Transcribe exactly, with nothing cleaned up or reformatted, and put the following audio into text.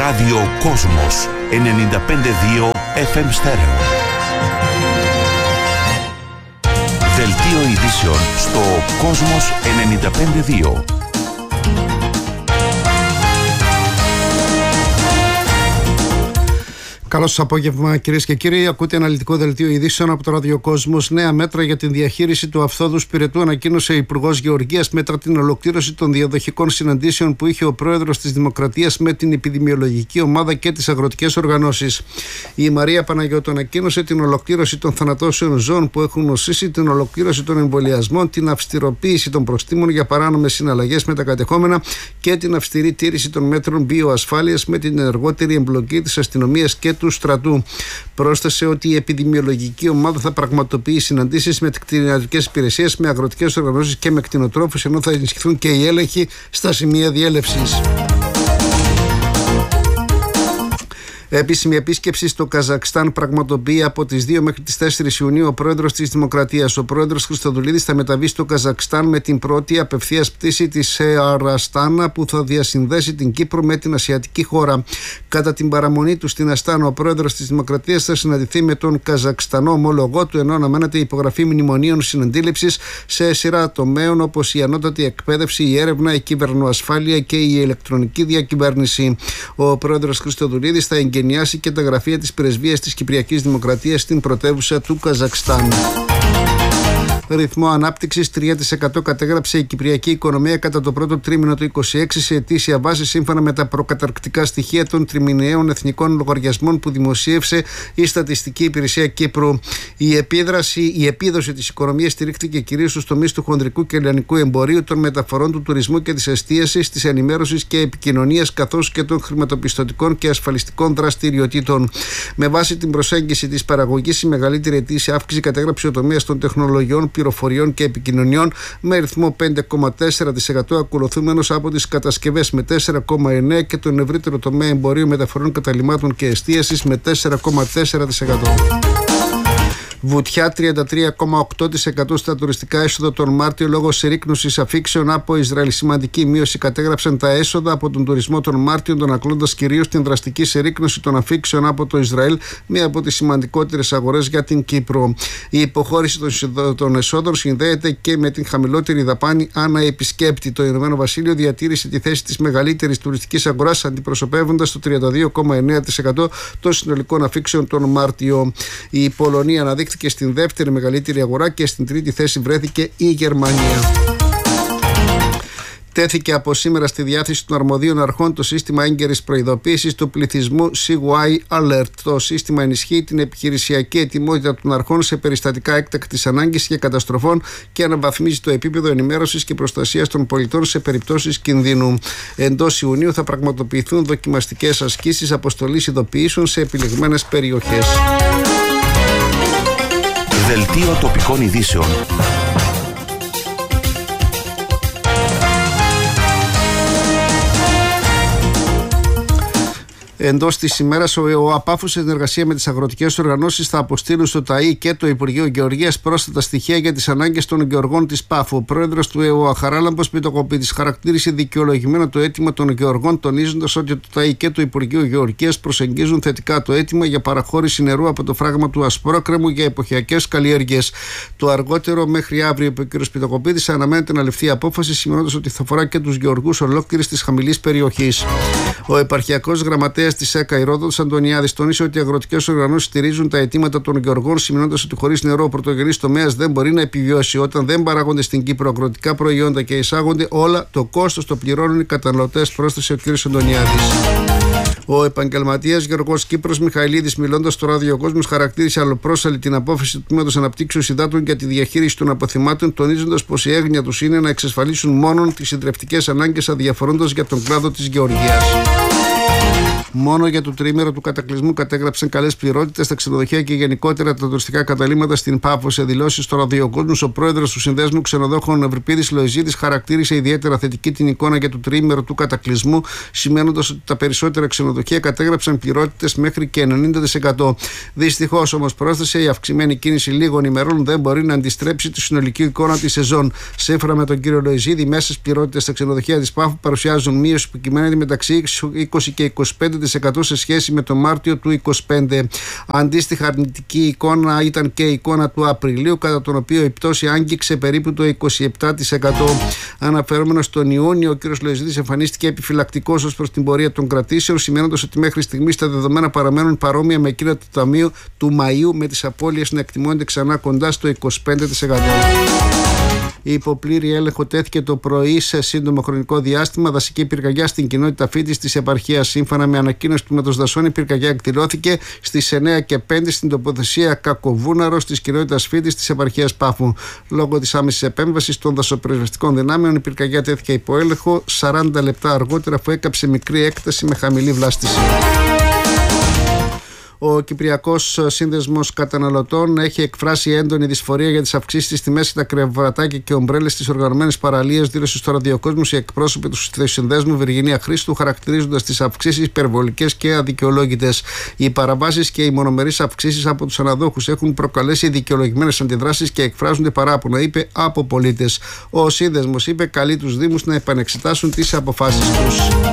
Ράδιο Κόσμος ενενήντα πέντε κόμμα δύο εφ εμ στέρεο. Δελτίο ειδήσεων στο Κόσμος ενενήντα πέντε κόμμα δύο. Καλώς σας απόγευμα, κυρίες και κύριοι. Ακούτε αναλυτικό δελτίο ειδήσεων από το Ράδιο Κόσμος. Νέα μέτρα για την διαχείριση του αυθόδους πυρετού ανακοίνωσε ο Υπουργός Γεωργίας μετά την ολοκλήρωση των διαδοχικών συναντήσεων που είχε ο Πρόεδρος της Δημοκρατίας με την επιδημιολογική ομάδα και τις αγροτικές οργανώσεις. Η Μαρία Παναγιώτου ανακοίνωσε την ολοκλήρωση των θανατώσεων ζώων που έχουν νοσήσει, την ολοκλήρωση των εμβολιασμών, την αυστηροποίηση των προστίμων για παράνομες συναλλαγές με τα κατεχόμενα και την αυστηρή τήρηση των μέτρων βιοασφάλειας με την ενεργότερη εμπλοκή της αστυνομίας και του στρατού. Πρόσθεσε ότι η επιδημιολογική ομάδα θα πραγματοποιεί συναντήσεις με κτηνιατρικές υπηρεσίες, με αγροτικές οργανώσεις και με κτηνοτρόφους, ενώ θα ενισχυθούν και οι έλεγχοι στα σημεία διέλευσης. Επίσημη επίσκεψη στο Καζακστάν πραγματοποιεί από τις δύο μέχρι τις τέσσερις Ιουνίου ο Πρόεδρος της Δημοκρατίας. Ο Πρόεδρος Χριστοδουλίδης θα μεταβεί στο Καζακστάν με την πρώτη απευθείας πτήση της Air Astana που θα διασυνδέσει την Κύπρο με την ασιατική χώρα. Κατά την παραμονή του στην Αστάνα, ο Πρόεδρος της Δημοκρατίας θα συναντηθεί με τον Καζακστανό ομόλογό του, ενώ αναμένεται η υπογραφή μνημονίων συναντήληψης σε σειρά τομέων όπως η ανώτατη εκπαίδευση, η έρευνα, η κυβερνοασφάλεια και η ηλεκτρονική διακυβέρνηση. Ο Πρόεδρος Χριστοδουλίδης θα εγγενιάσει και τα γραφεία της Πρεσβείας της Κυπριακής Δημοκρατίας στην πρωτεύουσα του Καζακστάν. Ρυθμό ανάπτυξης τρία τοις εκατό κατέγραψε η κυπριακή οικονομία κατά το πρώτο τρίμηνο του είκοσι έξι σε ετήσια βάση, σύμφωνα με τα προκαταρκτικά στοιχεία των τριμηνιαίων εθνικών λογαριασμών που δημοσίευσε η Στατιστική Υπηρεσία Κύπρου. Η, επίδραση, η επίδοση της οικονομίας στηρίχθηκε κυρίως στους τομείς του χονδρικού και λιανικού εμπορίου, των μεταφορών, του τουρισμού και της εστίασης, της ενημέρωσης και επικοινωνίας, καθώς και των χρηματοπιστωτικών και ασφαλιστικών δραστηριοτήτων. Με βάση την προσέγγιση της παραγωγής, η μεγαλύτερη ετήσια αύξηση κατέγραψε ο τομέας των τεχνολογιών, πληροφοριών και επικοινωνιών με ρυθμό πέντε κόμμα τέσσερα τοις εκατό, ακολουθούμενος από τις κατασκευές με τέσσερα κόμμα εννέα τοις εκατό και τον ευρύτερο τομέα εμπορίου, μεταφορών, καταλυμάτων και εστίασης με τέσσερα κόμμα τέσσερα τοις εκατό. Βουτιά τριάντα τρία κόμμα οκτώ τοις εκατό στα τουριστικά έσοδα τον Μάρτιο λόγω συρρίκνωσης αφήξεων από Ισραήλ. Σημαντική μείωση κατέγραψαν τα έσοδα από τον τουρισμό τον Μάρτιο, τον ακλώντας κυρίως την δραστική συρρίκνωση των αφήξεων από το Ισραήλ, μία από τις σημαντικότερες αγορές για την Κύπρο. Η υποχώρηση των εσόδων συνδέεται και με την χαμηλότερη δαπάνη ανά επισκέπτη. Το Ηνωμένο Βασίλειο διατήρησε τη θέση της μεγαλύτερης τουριστικής αγοράς, αντιπροσωπεύοντας το τριάντα δύο κόμμα εννέα τοις εκατό των συνολικών αφήξεων τον Μάρτιο. Η Πολωνία αναδείχθηκε και στην δεύτερη μεγαλύτερη αγορά και στην τρίτη θέση βρέθηκε η Γερμανία. Τέθηκε από σήμερα στη διάθεση των αρμοδίων αρχών το σύστημα έγκαιρης προειδοποίησης του πληθυσμού σι γουάι Alert. Το σύστημα ενισχύει την επιχειρησιακή ετοιμότητα των αρχών σε περιστατικά έκτακτης ανάγκης και καταστροφών και αναβαθμίζει το επίπεδο ενημέρωσης και προστασίας των πολιτών σε περιπτώσεις κινδύνου. Εντός Ιουνίου θα πραγματοποιηθούν δοκιμαστικές ασκήσεις αποστολής ειδοποιήσεων σε επιλεγμένες περιοχές. Δελτίο τοπικών ειδήσεων. Εντός της ημέρας, ο ΑΠΑΦΟ σε συνεργασία με τις αγροτικές οργανώσεις θα αποστείλουν στο ΤΑΗ και το Υπουργείο Γεωργίας πρόσθετα στοιχεία για τις ανάγκες των γεωργών της ΠΑΦΟ. Ο πρόεδρος του ΕΟΑ Χαράλαμπος Πιτοκοπίτης χαρακτήρισε δικαιολογημένο το αίτημα των γεωργών, τονίζοντας ότι το ΤΑΗ και το Υπουργείο Γεωργίας προσεγγίζουν θετικά το αίτημα για παραχώρηση νερού από το φράγμα του Ασπρόκρεμου για εποχιακές καλλιέργειες. Το αργότερο μέχρι αύριο, είπε ο κ. Πιτοκοπίτης, αναμένεται να ληφθεί απόφαση, σημειώνοντας ότι θα αφορά και τους γεωργούς ολόκληρης της χαμηλής περιοχής. Ο επαρχιακός γραμματέας της ΕΚΑ, Ηρόδοτος Αντωνιάδης, τόνισε ότι οι αγροτικές οργανώσεις στηρίζουν τα αιτήματα των γεωργών, σημειώνοντας ότι χωρίς νερό ο πρωτογενής τομέας δεν μπορεί να επιβιώσει. Όταν δεν παράγονται στην Κύπρο αγροτικά προϊόντα και εισάγονται όλα, το κόστος το πληρώνουν οι καταναλωτές, πρόσθεσε ο κ. Αντωνιάδης. Ο επαγγελματίας γεωργός Κύπρος Μιχαηλίδης, μιλώντας στο Ράδιο Κόσμος, χαρακτήρισε αλλοπρόσαλη την απόφαση του Τμήματος Αναπτύξεως Υδάτων για τη διαχείριση των αποθυμάτων, τονίζοντας πως η έγνοια τους είναι να εξασφαλίσουν μόνο τις συντρεφτικές ανάγκες, αδιαφορώντας για τον κλάδο της γεωργίας. Μόνο για το τριήμερο του κατακλυσμού κατέγραψαν καλές πληρότητες στα ξενοδοχεία και γενικότερα τα τουριστικά καταλύματα στην ΠΑΦΟ. Σε δηλώσεις στο Ραδιοκόσμος, ο πρόεδρος του Συνδέσμου Ξενοδόχων Ευρυπίδης Λοϊζίδης χαρακτήρισε ιδιαίτερα θετική την εικόνα για το τριήμερο του κατακλυσμού, σημαίνοντας ότι τα περισσότερα ξενοδοχεία κατέγραψαν πληρότητες μέχρι και ενενήντα τοις εκατό. Δυστυχώς όμως, πρόσθεσε, η αυξημένη κίνηση λίγων ημερών δεν μπορεί να αντιστρέψει τη συνολική εικόνα της σεζόν. Σύμφωνα με τον κύριο Λοϊζίδη, οι μέσες πληρότητες στα ξενοδοχεία της ΠΑΦΟ παρουσιάζουν μείωση που κυμαίνεται μεταξύ είκοσι και είκοσι πέντε τοις εκατό σε σχέση με το Μάρτιο του είκοσι πέντε. Αντίστοιχα αρνητική εικόνα ήταν και η εικόνα του Απριλίου, κατά τον οποίο η πτώση άγγιξε περίπου το είκοσι επτά τοις εκατό. Αναφερόμενος στον Ιούνιο, ο κ. Λοεζίδης εμφανίστηκε επιφυλακτικός ως προς την πορεία των κρατήσεων, σημαίνοντας ότι μέχρι στιγμής τα δεδομένα παραμένουν παρόμοια με εκείνα του Ταμείου του Μαΐου, με τις απώλειες να εκτιμώνται ξανά κοντά στο είκοσι πέντε τοις εκατό. Η υποπλήρη έλεγχο τέθηκε το πρωί σε σύντομο χρονικό διάστημα. Δασική πυρκαγιά στην κοινότητα Φίτης της επαρχίας. Σύμφωνα με ανακοίνωση του Μετοσδασών, η πυρκαγιά εκδηλώθηκε στις εννέα και πέντε στην τοποθεσία Κακοβούναρος της κοινότητας Φίτης της επαρχίας Πάφου. Λόγω της άμεσης επέμβασης των δασοπυροσβεστικών δυνάμεων, η πυρκαγιά τέθηκε υπό έλεγχο σαράντα λεπτά αργότερα, αφού έκαψε μικρή έκταση με χαμηλή βλάστηση. Ο Κυπριακός Σύνδεσμος Καταναλωτών έχει εκφράσει έντονη δυσφορία για τις αυξήσεις στις τιμές για τα κρεβατάκια και ομπρέλες στις οργανωμένες παραλίες, δήλωσε στο ραδιοκόσμος η εκπρόσωπη του συνδέσμου Βυργινία Χρήστου, χαρακτηρίζοντας τις αυξήσεις υπερβολικές και αδικαιολόγητες. Οι παραβάσεις και οι μονομερείς αυξήσεις από τους αναδόχους έχουν προκαλέσει δικαιολογημένες αντιδράσεις και εκφράζονται παράπονα, είπε, από πολίτες. Ο Σύνδεσμος, είπε, καλεί τους Δήμους να επανεξετάσουν τις αποφάσεις τους.